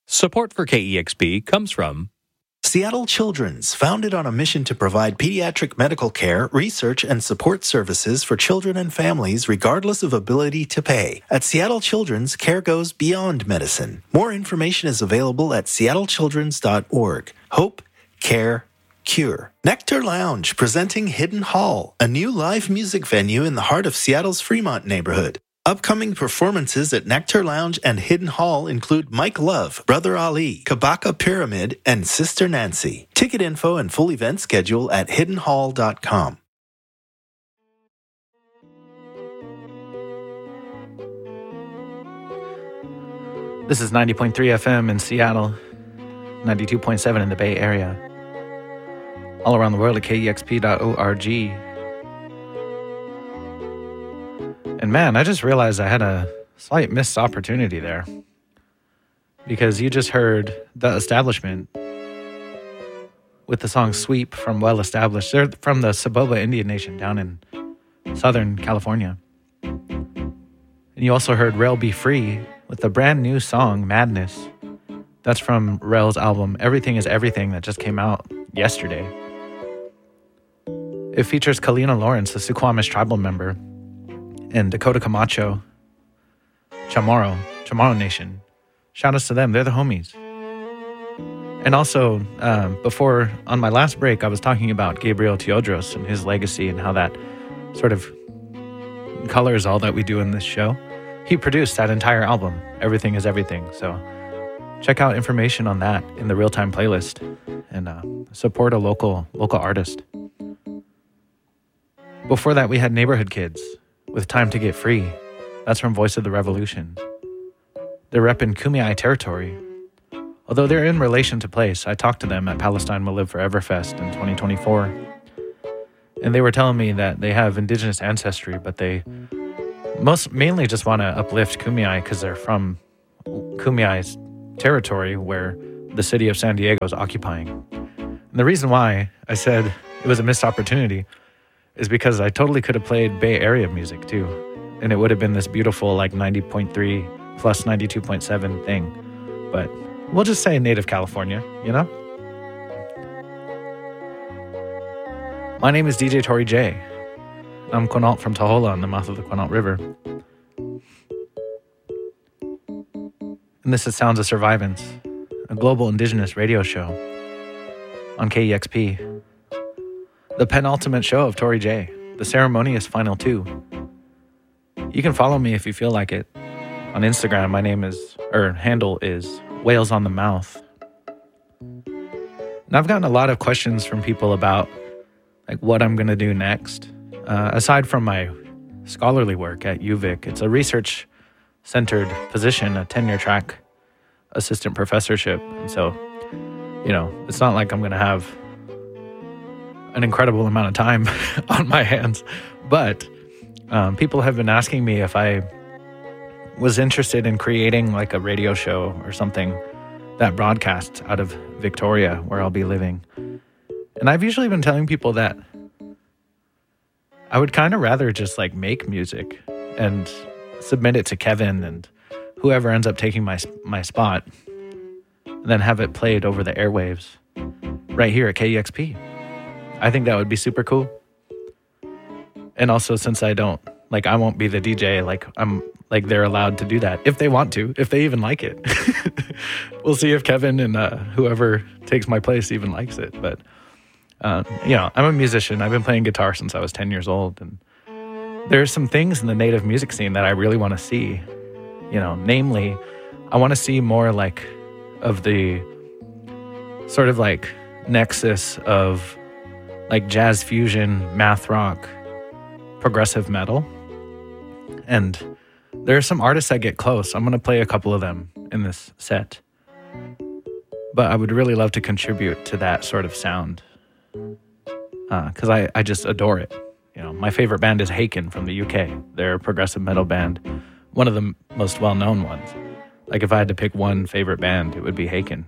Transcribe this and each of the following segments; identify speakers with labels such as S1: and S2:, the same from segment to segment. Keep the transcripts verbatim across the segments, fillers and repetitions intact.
S1: Support for K E X P comes from
S2: Seattle Children's, founded on a mission to provide pediatric medical care, research, and support services for children and families regardless of ability to pay. At Seattle Children's, care goes beyond medicine. More information is available at seattle children's dot org. Hope, care, cure. Nectar Lounge, presenting Hidden Hall, a new live music venue in the heart of Seattle's Fremont neighborhood. Upcoming performances at Nectar Lounge and Hidden Hall include Mike Love, Brother Ali, Kabaka Pyramid, and Sister Nancy. Ticket info and full event schedule at hidden hall dot com.
S3: This is ninety point three F M in Seattle, ninety-two point seven in the Bay Area. All around the world at K E X P dot org. And man, I just realized I had a slight missed opportunity there. Because you just heard The Establishment with the song Sweep from Well Established. They're from the Saboba Indian Nation down in Southern California. And you also heard Rel Be Free with the brand new song Madness. That's from Rel's album Everything is Everything that just came out yesterday. It features Kalina Lawrence, a Suquamish tribal member, and Dakota Camacho, Chamorro, Chamorro Nation. Shout outs to them. They're the homies. And also, um, before, on my last break, I was talking about Gabriel Teodros and his legacy and how that sort of colors all that we do in this show. He produced that entire album, Everything is Everything. So check out information on that in the real-time playlist and uh, support a local local artist. Before that, we had Neighborhood Kids with Time to Get Free. That's from Voice of the Revolution. They're repping Kumeyaay territory. Although they're in relation to place, I talked to them at Palestine Will Live Forever Fest in twenty twenty-four. And they were telling me that they have indigenous ancestry, but they most mainly just want to uplift Kumeyaay because they're from Kumeyaay's territory where the city of San Diego is occupying. And the reason why I said it was a missed opportunity is because I totally could have played Bay Area music too. And it would have been this beautiful like ninety point three plus ninety-two point seven thing. But we'll just say native California, you know? My name is D J Tori J. I'm Quinault from Tahola on the mouth of the Quinault River. And this is Sounds of Survivance, a global indigenous radio show on K E X P. The penultimate show of Tori J, the ceremonious final two. You can follow me if you feel like it. On Instagram, my name is, or handle is, Whales on the Mouth. And I've gotten a lot of questions from people about like what I'm going to do next. Uh, aside from my scholarly work at U V I C, it's a research-centered position, a tenure-track assistant professorship. And so, you know, it's not like I'm going to have an incredible amount of time on my hands. But um, people have been asking me if I was interested in creating like a radio show or something that broadcasts out of Victoria, where I'll be living. And I've usually been telling people that I would kind of rather just like make music and submit it to Kevin and whoever ends up taking my my spot, and then have it played over the airwaves right here at K E X P. I think that would be super cool. And also, since I don't, like, I won't be the D J, like, I'm, like, they're allowed to do that if they want to, if they even like it. We'll see if Kevin and uh, whoever takes my place even likes it. But, uh, you know, I'm a musician. I've been playing guitar since I was ten years old. And there's some things in the native music scene that I really want to see. You know, namely, I want to see more, like, of the sort of, like, nexus of like jazz fusion, math rock, progressive metal. And there are some artists that get close. I'm going to play a couple of them in this set. But I would really love to contribute to that sort of sound. Because uh, I, I just adore it. You know, my favorite band is Haken from the U K. They're a progressive metal band. One of the most well-known ones. Like if I had to pick one favorite band, it would be Haken.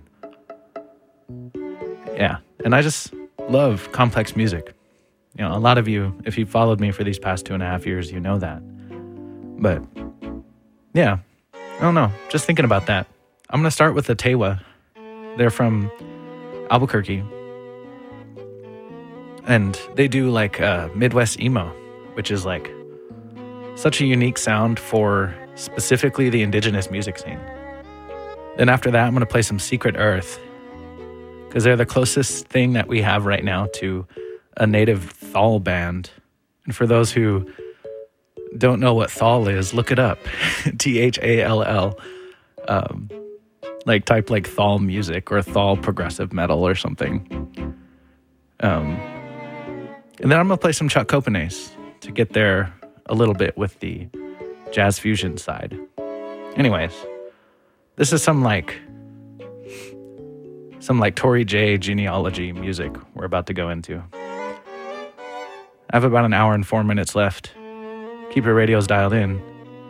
S3: Yeah, and I just love complex music. You know, a lot of you, if you've followed me for these past two and a half years, you know that. But, yeah, I don't know. Just thinking about that. I'm going to start with the Tewa. They're from Albuquerque. And they do like uh, Midwest emo, which is like such a unique sound for specifically the indigenous music scene. Then after that, I'm going to play some Secret Earth, because they're the closest thing that we have right now to a native Thal band. And for those who don't know what Thal is, look it up. T H A L L. Um, like type like Thal music or Thal progressive metal or something. Um, and then I'm going to play some Chuck Copenhague to get there a little bit with the jazz fusion side. Anyways, this is some like some like Tory J genealogy music we're about to go into. I have about an hour and four minutes left. Keep your radios dialed in.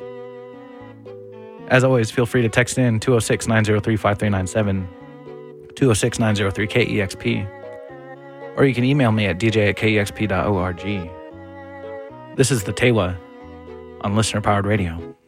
S3: As always, feel free to text in two oh six, nine oh three, five three nine seven, two oh six, nine oh three, K E X P, or you can email me at d j at k e x p dot org. This is the Tewa on Listener Powered Radio.